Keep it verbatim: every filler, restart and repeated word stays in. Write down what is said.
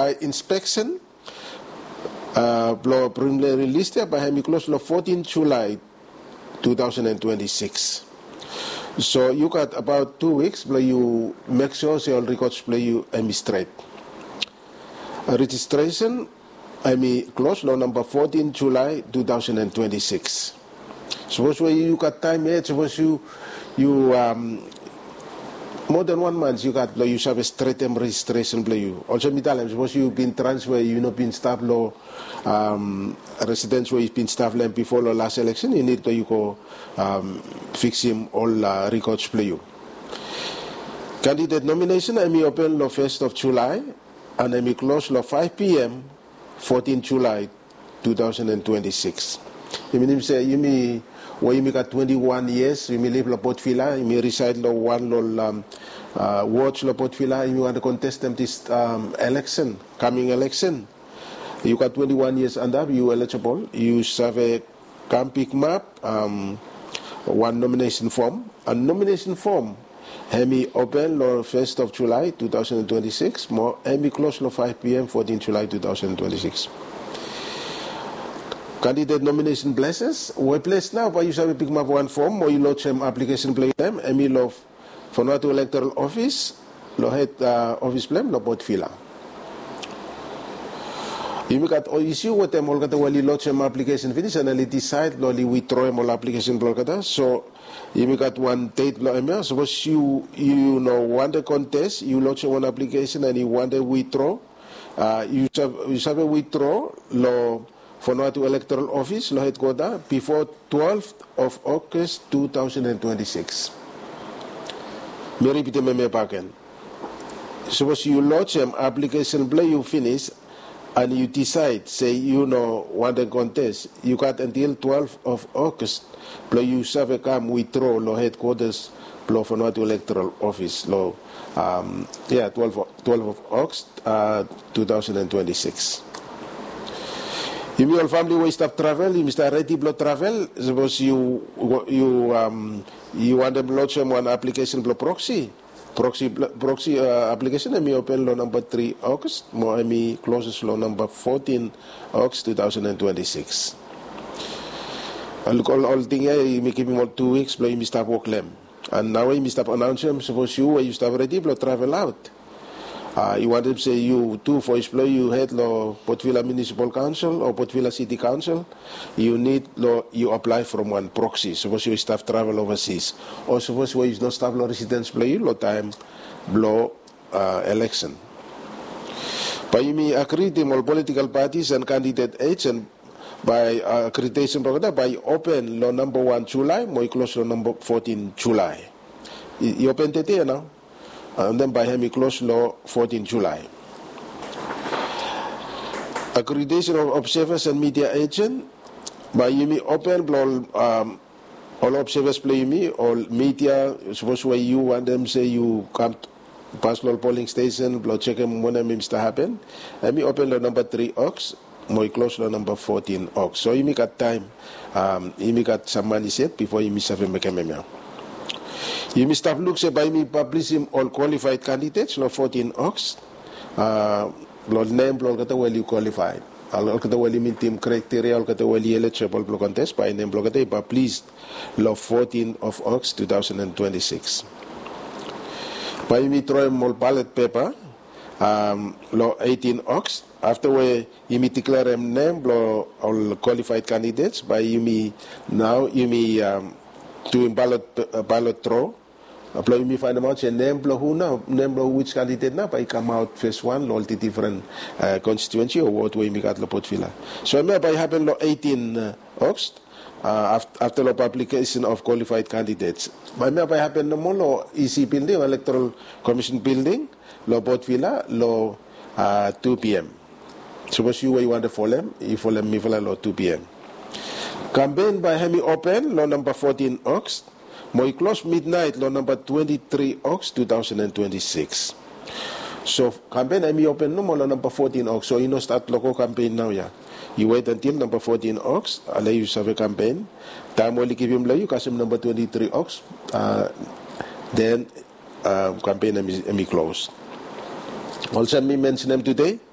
by inspection, uh, preliminary list by hemi close lo fourteenth July two thousand twenty-six. So you got about two weeks, but you make sure all records play you hemi straight. Uh, registration, hemi close lo number fourteenth July two thousand twenty-six. Suppose you got time here, suppose you you um more than one month you got you have a straight term registration play you. Also me tell them suppose you been transfer you know been staff law um residence where you been staff land before the last election, you need to you go um fix him all uh, records play you. Candidate nomination I may open the first of July and I may close the five P M fourteenth July two thousand twenty-six. You mean say you may where you got twenty-one years, you may live in Port Vila, you may reside in one um, uh, watch in Port Vila, you want to contest them this um, election, coming election. You got twenty-one years and up, you eligible. You serve a camping map, um, one nomination form. A nomination form, hemi open on first of July two thousand twenty-six, more hemi close on five P M fourteenth July two thousand twenty-six. Candidate nomination places, we place now, but you have a pick map one form, or you lodge them application play them, and you love for not to electoral office, lo head uh, office plan, lo Port Vila. You make at issue with them, all got the lodge them application finish, and then decide, lo withdraw them all application blockada. So you make at one date, lo email. Suppose you, you know, want a contest, you lodge one application, and you want a withdraw, uh, you have, you have a withdraw, lo for not to electoral office, lo headquarter, before twelfth of August two thousand twenty-six. Me repeat me me again. Suppose you lodge an application play you finish and you decide, say you know want a contest, you got until twelfth of August, play you serve a come withdraw lo headquarters play for not to electoral office lo um yeah twelfth of August uh, two thousand twenty-six. You mean all family way stuff travel, you start ready blood travel, suppose you you um you want them lodge one application blood proxy. Proxy proxy uh, application I may open law number three August, more I may closes law number fourteen August two thousand twenty-six. I'll call all thing here, you may keep him all two weeks, blow you may start work them. And now you may start announcing suppose you you start ready blood travel out. Uh, you want to say you too for explore you head law Port Vila Municipal Council or Port Vila City Council, you need law you apply from one proxy. Suppose you staff travel overseas. Or suppose you is not staff law residence play you law time blow uh, election. But you may agree to all political parties and candidate agents by uh, accreditation program by open law number one July, more close law number fourteen July. You, you open today now? And then by hemi close law fourteenth July. Accreditation of observers and media agent by Yumi open all um, all observers play me all media suppose where you want them say you come pass law polling station blow check them when them to happen. Let me open law number three Ox, more close law number fourteen Ox. So you make at time um you make at some money set before you miss have a make a you must have looked by me publishing all qualified candidates, law fourteen Ox, uh, blood name, blood got well you qualified. All got well you meet team criteria, all got well you eligible blood contest by name blood got but please law fourteen of Ox two thousand twenty-six. By me throw all ballot paper, um, law eighteen Ox. After we you may declare them name, blow all qualified candidates by you me now you may um, doing ballot uh, ballot throw. Apply me find them out say name blow who now, name blow which candidate now, but I come out first one, all the different uh, constituency or what way me got the Port Vila. So I may by happen law eighteen uh, August uh, after, after the publication of qualified candidates. By may by happen no more law E C building, electoral commission building, law Port Vila, law uh, two P M. Suppose you where you want to follow them, you follow me follow law two P M. Campaign by Hemi open, law number fourteen August. Moi close midnight, law number twenty-three August two thousand twenty-six. So campaign Hemi open no more law number fourteen August. So you know start local campaign now, yeah. You wait until number fourteen August, allow you serve a campaign. Time only give him you cause him number twenty-three August. Uh, then uh, campaign Hemi close. Also me mention them today.